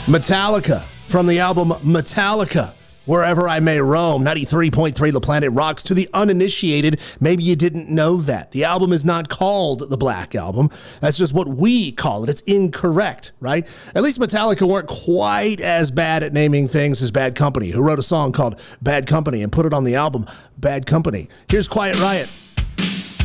Metallica from the album Metallica, Wherever I May Roam. 93.3 The Planet rocks. To the uninitiated, maybe you didn't know that. The album is not called the Black Album. That's just what we call it. It's incorrect, right? At least Metallica weren't quite as bad at naming things as Bad Company, who wrote a song called Bad Company and put it on the album Bad Company. Here's Quiet Riot.